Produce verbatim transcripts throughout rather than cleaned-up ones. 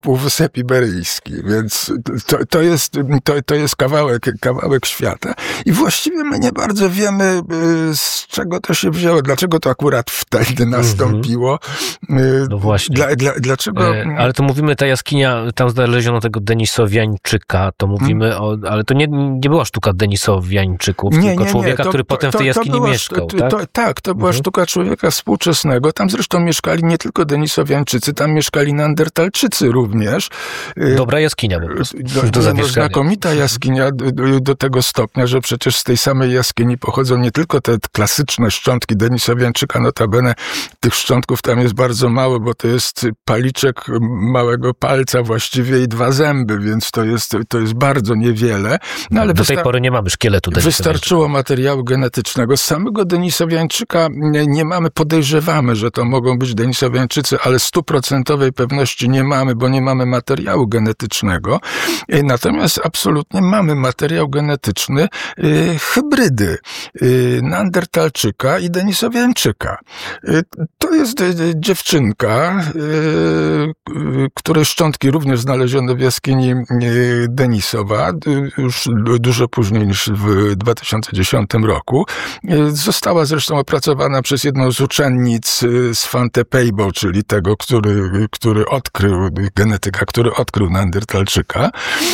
Półwysep Iberyjski, więc to, to, jest, to, to jest kawałek, kawałek świata. I właściwie my nie bardzo wiemy, z czego to się wzięło, dlaczego to akurat wtedy nastąpiło. No właśnie. Dla, dla, dlaczego... Ale to mówimy, ta jaskinia, tam znaleziono tego Denisowiańczyka, to mówimy o... Ale to nie, nie była sztuka Denisowiańczyków, nie, tylko nie, człowieka, nie. To, który to, potem w tej jaskini była, mieszkał, to, tak? To, tak, to była mhm. sztuka człowieka współczesnego. Tam zresztą mieszkali nie tylko Denisowiańczycy, tam mieszkali Neandertalczycy również. Dobra jaskinia po prostu. Do, do no, znakomita jaskinia do, do, do tego stopnia, że przecież z tej samej jaskini pochodzą nie tylko te klasyczne szczątki Denisowiańczyka, notabene tych szczątków tam jest bardzo mało, bo to jest paliczek małego palca właściwie i dwa zęby, więc to jest, to jest bardzo niewiele. No, ale do tej pory nie mamy szkieletu Denisowiańczyka. Wystarczyło materiału genetycznego. Z samego Denisowiańczyka nie, nie mamy, podejrzewamy, że to mogą być Denisowiańczycy, ale stuprocentowej pewności nie mamy, bo nie mamy materiału genetycznego. Natomiast absolutnie mamy materiał genetyczny y, hybrydy y, Neandertalczyka i Denisowiańczyka. Y, to jest y, dziewczynka, y, y, której szczątki również znaleziono w jaskini y, Denisowa, y, już dużo później niż w dwa tysiące dziesiątym roku. Y, została zresztą opracowana przez jedną z uczennic y, Svante Pääbo, czyli tego, który, który odkrył, genetyka, który odkrył Neandertalczyka.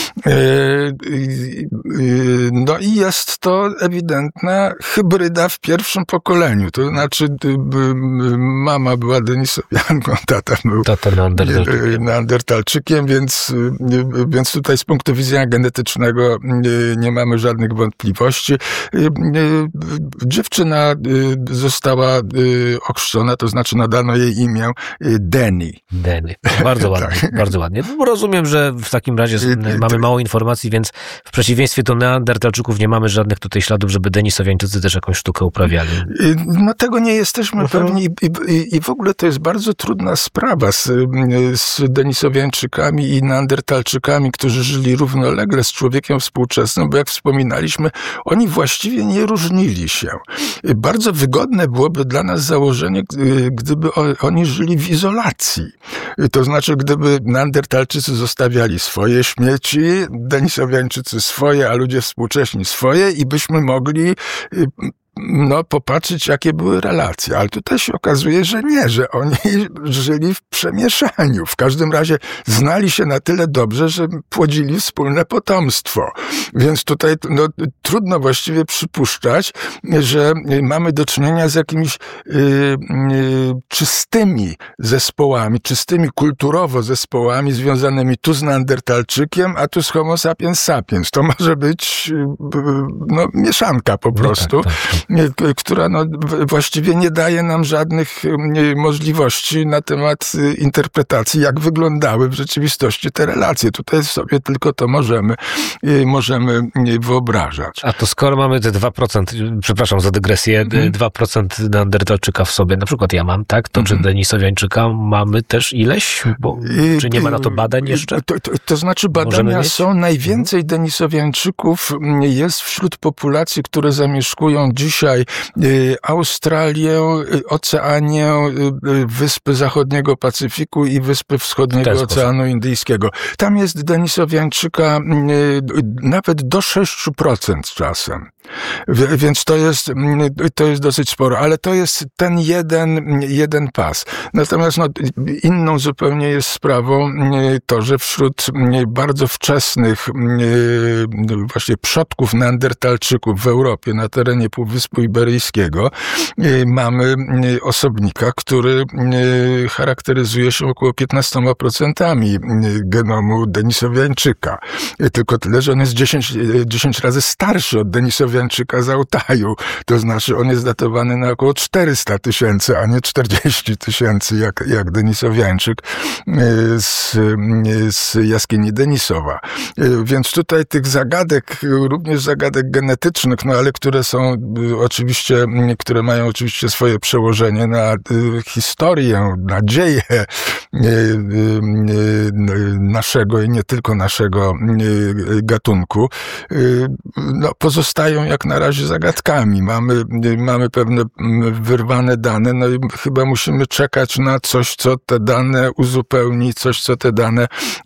No i jest to ewidentna hybryda w pierwszym pokoleniu. To znaczy mama była Denisowianką, tata był tata Neandertalczykiem. Neandertalczykiem, więc, więc tutaj z punktu widzenia genetycznego nie mamy żadnych wątpliwości. Dziewczyna została ochrzczona, to znaczy nadano jej imię Deni. Deni. Bardzo ładnie, tak. Bardzo ładnie. Rozumiem, że w takim razie mamy mało informacji, więc w przeciwieństwie do Neandertalczyków nie mamy żadnych tutaj śladów, żeby Denisowiańczycy też jakąś sztukę uprawiali. No tego nie jesteśmy uh-huh. pewni i, i, i w ogóle to jest bardzo trudna sprawa z, z Denisowiańczykami i Neandertalczykami, którzy żyli równolegle z człowiekiem współczesnym, bo jak wspominaliśmy, oni właściwie nie różnili się. Bardzo wygodne byłoby dla nas założenie, gdyby oni żyli w izolacji. To znaczy, gdyby Neandertalczycy zostawiali swoje śmieci, Denisowiańczycy swoje, a ludzie współcześni swoje i byśmy mogli no, popatrzeć, jakie były relacje. Ale tutaj się okazuje, że nie, że oni żyli w przemieszaniu. W każdym razie znali się na tyle dobrze, że płodzili wspólne potomstwo. Więc tutaj no, trudno właściwie przypuszczać, że mamy do czynienia z jakimiś y, y, czystymi zespołami, czystymi kulturowo zespołami związanymi tu z Neandertalczykiem, a tu z Homo sapiens sapiens. To może być y, no, mieszanka po prostu. No tak, tak, tak. która no, właściwie nie daje nam żadnych możliwości na temat interpretacji, jak wyglądały w rzeczywistości te relacje. Tutaj sobie tylko to możemy, możemy wyobrażać. A to skoro mamy te dwa procent, przepraszam za dygresję, hmm. dwa procent Neandertalczyka w sobie, na przykład ja mam, tak? To hmm. czy Denisowiańczyka mamy też ileś? Bo, czy nie ma na to badań jeszcze? To, to, to znaczy badania są. Najwięcej hmm. Denisowiańczyków jest wśród populacji, które zamieszkują dzisiaj Australię, Oceanię, Wyspy Zachodniego Pacyfiku i Wyspy Wschodniego Oceanu Indyjskiego. Tam jest Denisowiańczyka nawet do sześć procent czasem. Więc to jest, to jest dosyć sporo, ale to jest ten jeden, jeden pas. Natomiast no, inną zupełnie jest sprawą to, że wśród bardzo wczesnych właśnie przodków Neandertalczyków w Europie, na terenie Półwyspu Iberyjskiego, mamy osobnika, który charakteryzuje się około piętnaście procent genomu Denisowiańczyka. Tylko tyle, że on jest dziesięć razy starszy od Denisowiańczyka z Altaju. To znaczy on jest datowany na około czterysta tysięcy, a nie czterdzieści tysięcy, jak, jak Denisowiańczyk z, z jaskini Denisowa. Więc tutaj tych zagadek, również zagadek genetycznych, no ale które są oczywiście, które mają oczywiście swoje przełożenie na historię, nadzieję naszego i nie tylko naszego gatunku, no, pozostają jak na razie zagadkami. Mamy, mamy pewne wyrwane dane, no i chyba musimy czekać na coś, co te dane uzupełni, coś, co te dane